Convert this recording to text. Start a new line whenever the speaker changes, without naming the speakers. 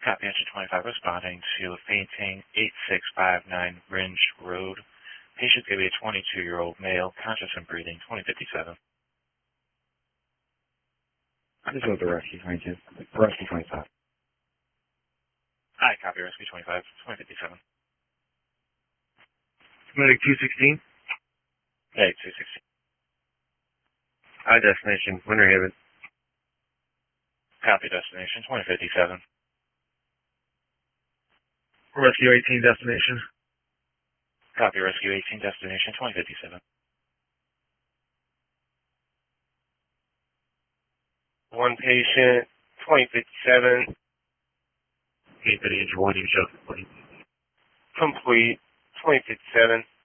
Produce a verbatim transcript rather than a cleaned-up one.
Copy engine twenty-five responding to fainting eight six five nine Ringe Road. Patient could be a twenty-two-year-old male, conscious and breathing, twenty fifty-seven.
This is the rescue twenty-two. Rescue twenty-five.
Hi, copy rescue twenty-five, twenty fifty-seven.
Medic two sixteen.
Hey, two sixteen.
Hi, destination, Winter Haven.
Copy destination, twenty fifty-seven.
Rescue eighteen, destination.
Copy rescue eighteen, destination, twenty fifty-seven.
One patient, twenty fifty-seven.
eight fifty inch one, you show complete.
Complete, twenty fifty-seven.